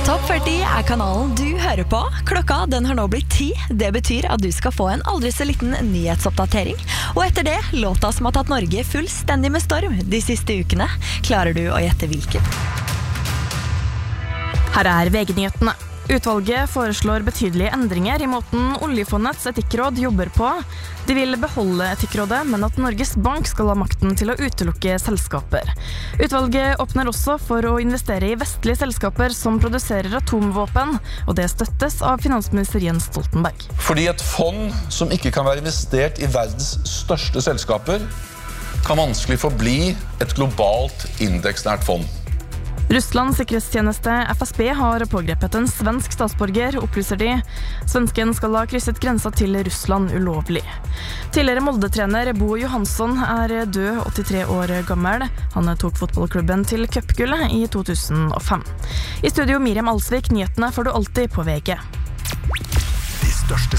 Topp 40 er kanalen du hører på. Klokka den har nå blitt 10. Det betyr at du skal få en aldri så liten nyhetsoppdatering. Og etter det, låta som har tatt Norge fullstendig med storm de siste ukene. Klarer du å gjette hvilken? Her er VG-nyhetene. Utvalget foreslår betydelige endringer i måten Oljefondets etikkråd jobber på. De vil beholde etikkrådet, men at Norges Bank skal ha makten til å utelukke selskaper. Utvalget åpner også for å investere i vestlige selskaper som produserer atomvåpen, og det støttes av finansminister Jens Stoltenberg. Fordi et fond som ikke kan være investert i verdens største selskaper, kan vanskelig forbli et globalt indeksnært fond. Russlands sikkerhetstjeneste FSB har pågrepet en svensk statsborger, opplyser de. Svensken skal ha krysset grensa til Russland ulovlig. Tidligere Molde-trener Bo Johansson er død, 83 år gammel. Han tok fotballklubben til cupgullet i 2005. I studio Miriam Alsvik, nyhetene får du alltid på VG. De største